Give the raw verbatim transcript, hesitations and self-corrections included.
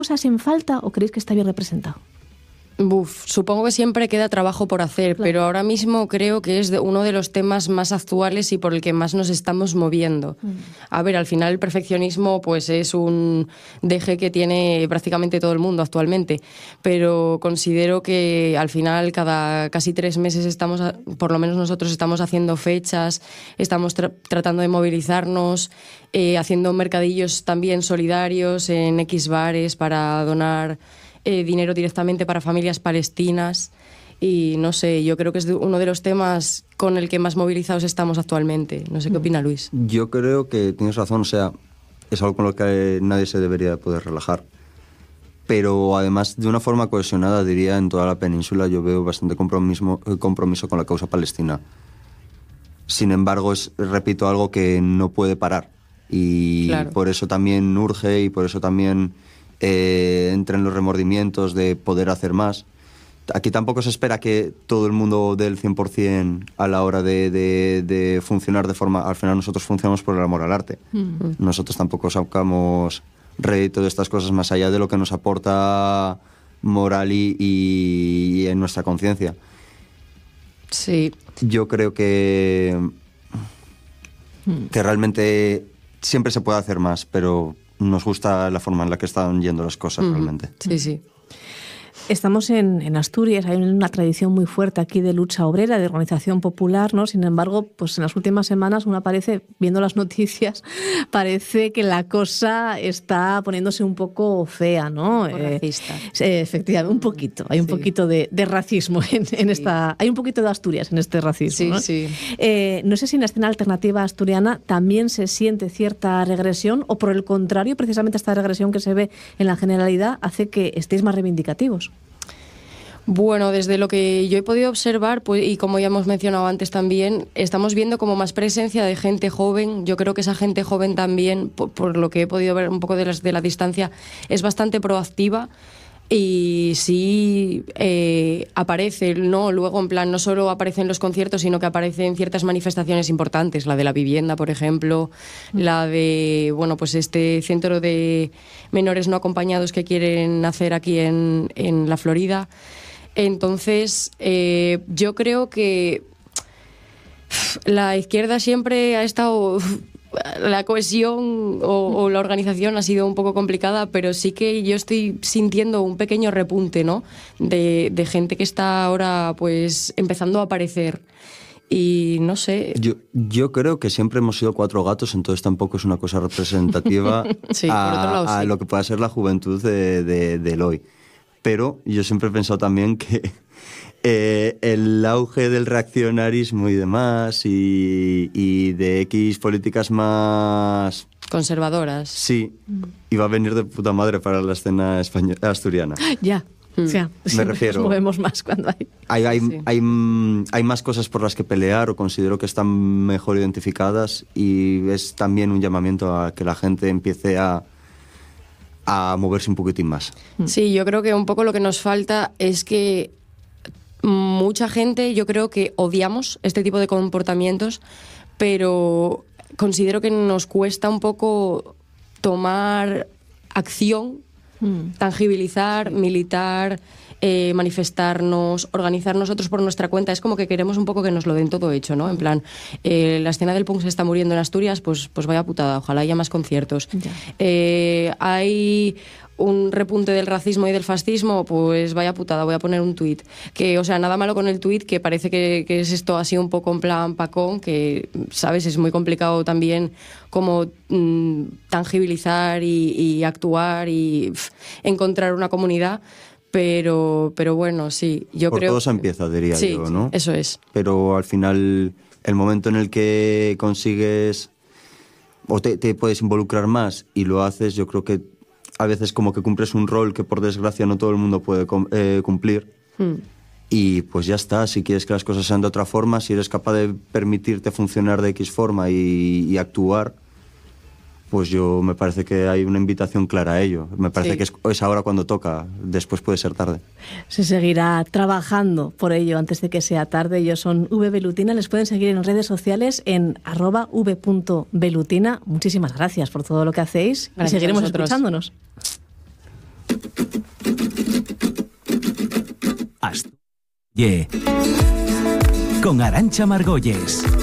cosas en falta o creéis que está bien representado? Uf, supongo que siempre queda trabajo por hacer, claro. Pero ahora mismo creo que es de uno de los temas más actuales y por el que más nos estamos moviendo. Mm. A ver, al final el perfeccionismo pues es un deje que tiene prácticamente todo el mundo actualmente, pero considero que al final cada casi tres meses estamos, por lo menos nosotros estamos haciendo fechas, estamos tra- tratando de movilizarnos, eh, haciendo mercadillos también solidarios en X bares para donar Eh, dinero directamente para familias palestinas y no sé, yo creo que es uno de los temas con el que más movilizados estamos actualmente. No sé qué opina Luis. Yo creo que tienes razón, o sea, es algo con lo que nadie se debería poder relajar. Pero además, de una forma cohesionada, diría, en toda la península yo veo bastante compromiso, compromiso con la causa palestina. Sin embargo, es, repito, algo que no puede parar. Y claro. Por eso también urge y por eso también Eh, entren los remordimientos de poder hacer más. Aquí tampoco se espera que todo el mundo dé el cien por ciento a la hora de, de, de funcionar de forma... Al final nosotros funcionamos por el amor al arte. Mm-hmm. Nosotros tampoco sacamos rédito de estas cosas más allá de lo que nos aporta moral y, y, y en nuestra conciencia. Sí. Yo creo que, que realmente siempre se puede hacer más, pero nos gusta la forma en la que están yendo las cosas, uh-huh. realmente. Sí, sí. Estamos en, en Asturias, hay una tradición muy fuerte aquí de lucha obrera, de organización popular, ¿no? Sin embargo, pues en las últimas semanas uno parece, viendo las noticias, parece que la cosa está poniéndose un poco fea, ¿no? Un poco eh, racista. Eh, efectivamente, un poquito. Hay un sí. poquito de, de racismo en, en sí. esta... Hay un poquito de Asturias en este racismo, sí, ¿no? Sí, eh, no sé si en la escena alternativa asturiana también se siente cierta regresión o, por el contrario, precisamente esta regresión que se ve en la generalidad hace que estéis más reivindicativos. Bueno, desde lo que yo he podido observar, pues, y como ya hemos mencionado antes también, estamos viendo como más presencia de gente joven. Yo creo que esa gente joven también, por, por lo que he podido ver un poco de, las, de la distancia, es bastante proactiva y sí eh, aparece, ¿no? Luego, en plan, no solo aparece en los conciertos, sino que aparece en ciertas manifestaciones importantes, la de la vivienda, por ejemplo, mm. la de, bueno, pues este centro de menores no acompañados que quieren hacer aquí en, en la Florida. Entonces, eh, yo creo que la izquierda siempre ha estado... La cohesión o, o la organización ha sido un poco complicada, pero sí que yo estoy sintiendo un pequeño repunte, ¿no? De, de gente que está ahora pues empezando a aparecer. Y no sé... Yo, yo creo que siempre hemos sido cuatro gatos, entonces tampoco es una cosa representativa sí, a, por otro lado, sí. a lo que pueda ser la juventud de, de, del hoy. Pero yo siempre he pensado también que eh, el auge del reaccionarismo y demás y, y de X políticas más... conservadoras. Sí, iba a venir de puta madre para la escena española, asturiana. Ya. O sea, me refiero, nos movemos más cuando hay... Hay, hay, sí. hay, hay más cosas por las que pelear o considero que están mejor identificadas y es también un llamamiento a que la gente empiece a... a moverse un poquitín más. Sí, yo creo que un poco lo que nos falta es que mucha gente, yo creo que odiamos este tipo de comportamientos, pero considero que nos cuesta un poco tomar acción, mm. tangibilizar, militar, eh, manifestarnos, organizar nosotros por nuestra cuenta. Es como que queremos un poco que nos lo den todo hecho, ¿no? En plan, eh, la escena del punk se está muriendo en Asturias, pues, pues vaya putada, ojalá haya más conciertos. Eh, hay un repunte del racismo y del fascismo, pues vaya putada, voy a poner un tuit. Que, o sea, nada malo con el tuit, que parece que, que es esto así un poco en plan pacón, que, ¿sabes? Es muy complicado también como mmm, tangibilizar y, y actuar y pff, encontrar una comunidad. Pero, pero bueno, sí, yo Por creo... todo se empieza, diría sí, yo, ¿no? Eso es. Pero al final, el momento en el que consigues o te, te puedes involucrar más y lo haces, yo creo que a veces como que cumples un rol que por desgracia no todo el mundo puede eh, cumplir. Hmm. Y pues ya está, si quieres que las cosas sean de otra forma, si eres capaz de permitirte funcionar de X forma y, y actuar, pues yo me parece que hay una invitación clara a ello. Me parece sí. que es, es ahora cuando toca, después puede ser tarde. Se seguirá trabajando por ello antes de que sea tarde. Ellos son V Velutina, les pueden seguir en redes sociales en arroba v.velutina. Muchísimas gracias por todo lo que hacéis gracias y seguiremos escuchándonos. Yeah. Con Arantxa Margolles.